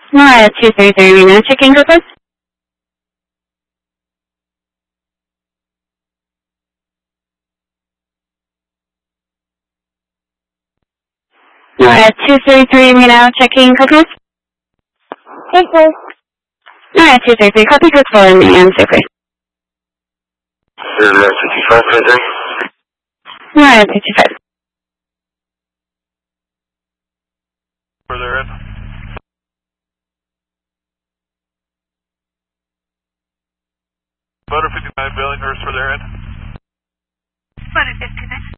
NORAD 233 Reno, checking purpose. NORAD 233 Reno, checking purpose. Okay. NORAD 233, copy good for and answer please. NORAD 55, NORAD 55. Further in. Butter 59, Billinghurst, further in. Butter 59.